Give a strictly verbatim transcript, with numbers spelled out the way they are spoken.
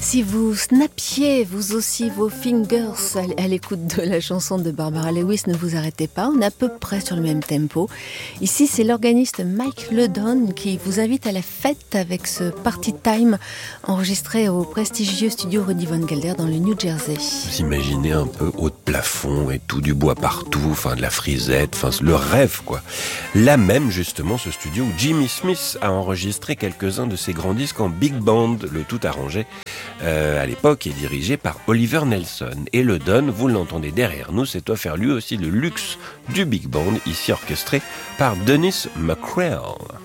Si vous snappiez, vous aussi, vos fingers à l'écoute de la chanson de Barbara Lewis, ne vous arrêtez pas, on est à peu près sur le même tempo. Ici, c'est l'organiste Mike Ledon qui vous invite à la fête avec ce Party Time enregistré au prestigieux studio Rudy Von Gelder dans le New Jersey. Vous imaginez un peu haut de plafond et tout, du bois partout, enfin de la frisette, enfin le rêve quoi. Là même justement ce studio où Jimmy Smith a enregistré quelques-uns de ses grands disques en big band, le tout arrangé euh, à l'époque est dirigé par Oliver Nelson. Et le Don, vous l'entendez derrière nous, s'est offert lui aussi le luxe du big band, ici orchestré par Dennis McCrell.